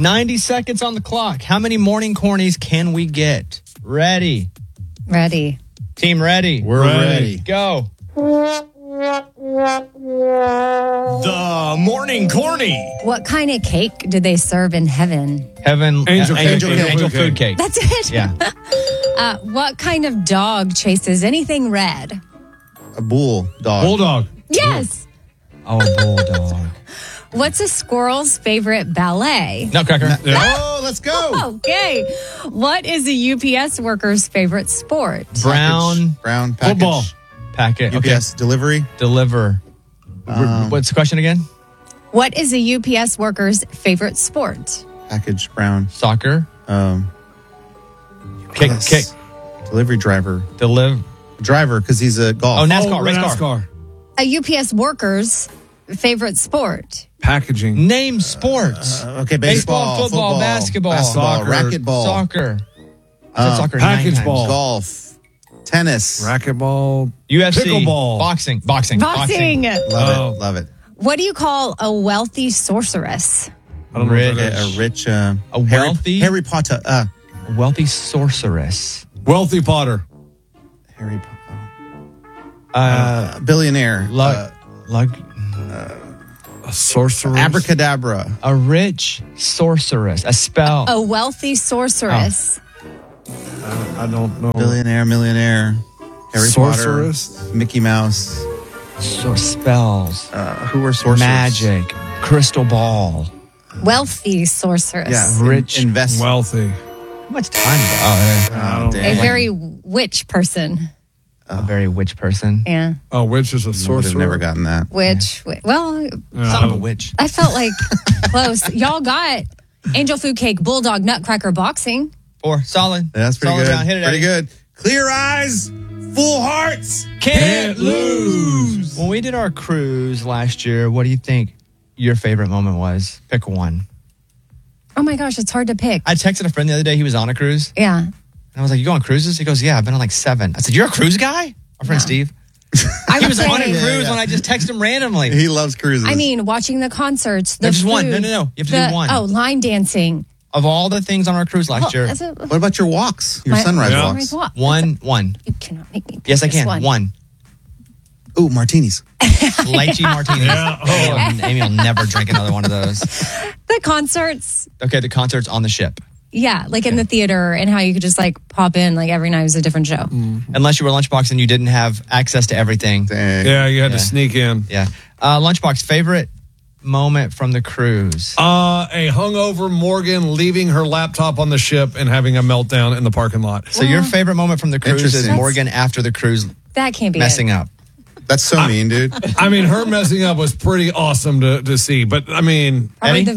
90 seconds on the clock. How many morning cornies can we get? Ready. Team ready. We're ready. Go. The morning corny. What kind of cake do they serve in heaven? Angel food cake. That's it? Yeah. What kind of dog chases anything red? A bulldog. Bulldog. Yes. Oh, bulldog. What's a squirrel's favorite ballet? Nutcracker. Oh, let's go. Okay. What is a UPS worker's favorite sport? Brown Brown package. Football. packet. UPS delivery. Deliver. What's the question again? What is a UPS worker's favorite sport? Package brown. Soccer. Kick. Delivery driver. Driver, because he's a golf. Oh, NASCAR. Race car. A UPS worker's favorite sport. Packaging. Name sports. Okay, Baseball, football, basketball, soccer, racquetball, soccer. I said soccer package 9 times. ball. golf, tennis, Racquetball. UFC. Pickleball. Boxing. Love it. What do you call a wealthy sorceress? I don't know what that is. A rich, wealthy? Harry Potter. A wealthy sorceress. Wealthy Potter. Harry Potter. Billionaire. A sorcerer. Abracadabra. A rich sorceress. A spell. A wealthy sorceress. I don't know. Billionaire, millionaire. Harry Sorceress. Potter. Mickey Mouse. Spells. Who were sorcerers? Magic. Crystal ball. Wealthy sorceress. Yeah. Rich. Invest. Wealthy. How much time? Oh, A very witch person. a very witch person. Yeah. Oh, witch is a I would have sorcerer. never gotten that. Well, Son of a witch. I felt like close. Y'all got angel food cake, bulldog, nutcracker, boxing. 4. Solid. Yeah, that's pretty Solid good. round. Hit it, Pretty Eddie. good. Clear eyes, full hearts. Can't lose. When we did our cruise last year, what do you think your favorite moment was? Pick one. Oh my gosh, it's hard to pick. I texted a friend the other day. He was on a cruise. Yeah. And I was like, you go on cruises? He goes, yeah, I've been on like 7. I said, you're a cruise guy? Our friend Steve. He was on a cruise when I just texted him randomly. He loves cruises. I mean, watching the concerts. The No, just one. food, No. You have to do one. Oh, line dancing. Of all the things on our cruise last year, what about your walks? Your sunrise walks? One. You cannot make me pick Yes, I this can. One. Ooh, martinis. Lychee martinis. Yeah. Oh. Amy will never drink another one of those. The concerts. Okay, the concerts on the ship. Yeah, like in the theater and how you could just like pop in like every night was a different show. Unless you were Lunchbox and you didn't have access to everything. Dang. Yeah, you had to sneak in. Yeah. Lunchbox, favorite moment from the cruise? A hungover Morgan leaving her laptop on the ship and having a meltdown in the parking lot. So your favorite moment from the cruise is Interesting. Morgan after the cruise That can't be messing it. up. That's so mean, dude. I mean, her messing up was pretty awesome to see. But, I mean, Probably Eddie? the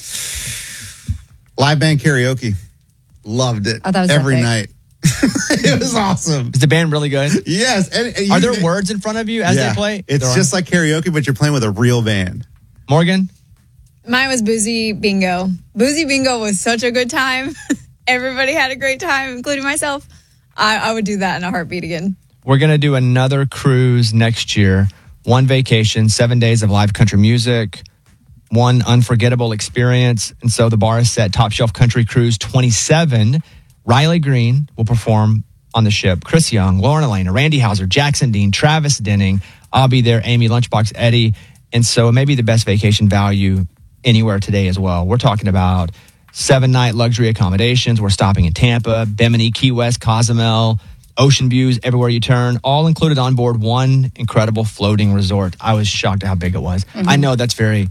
views. Live band karaoke. Loved it. Oh, that was every epic. night. It was awesome. Is the band really good? Yes. And Are there words in front of you as they play? It's There just are. like karaoke, but you're playing with a real band. Morgan? Mine was Boozy Bingo. Boozy Bingo was such a good time. Everybody had a great time, including myself. I would do that in a heartbeat again. We're going to do another cruise next year. 1 vacation, 7 days of live country music, 1 unforgettable experience. And so the bar is set. Top Shelf Country Cruise 27. Riley Green will perform on the ship. Chris Young, Lauren Elena, Randy Hauser, Jackson Dean, Travis Denning. I'll be there. Amy, Lunchbox, Eddie. And so it may be the best vacation value anywhere today as well. We're talking about 7-night luxury accommodations. We're stopping in Tampa, Bimini, Key West, Cozumel, ocean views everywhere you turn, all included on board 1 incredible floating resort. I was shocked at how big it was. I know that's very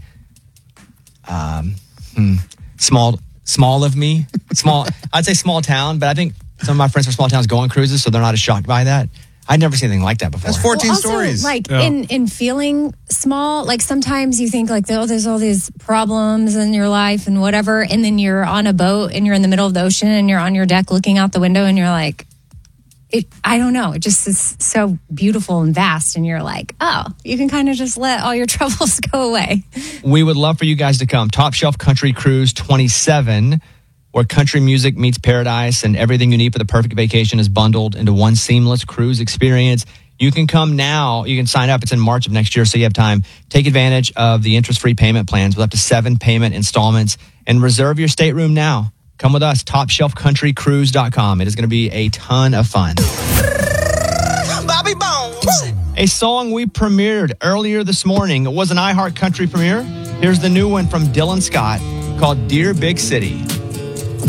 small of me. Small, I'd say small town, but I think some of my friends from small towns go on cruises, so they're not as shocked by that. I'd never seen anything like that before. That's 14 Also, stories. like in feeling small, like sometimes you think like, oh, there's all these problems in your life and whatever. And then you're on a boat and you're in the middle of the ocean and you're on your deck looking out the window and you're like, I don't know. It just is so beautiful and vast. And you're like, oh, you can kind of just let all your troubles go away. We would love for you guys to come. Top Shelf Country Cruise 27, where country music meets paradise and everything you need for the perfect vacation is bundled into one seamless cruise experience. You can come now. You can sign up. It's in March of next year, so you have time. Take advantage of the interest-free payment plans with up to 7 payment installments and reserve your stateroom now. Come with us, TopShelfCountryCruise.com. It is going to be a ton of fun. Bobby Bones. A song we premiered earlier this morning. It was an iHeart Country premiere. Here's the new one from Dylan Scott called Dear Big City.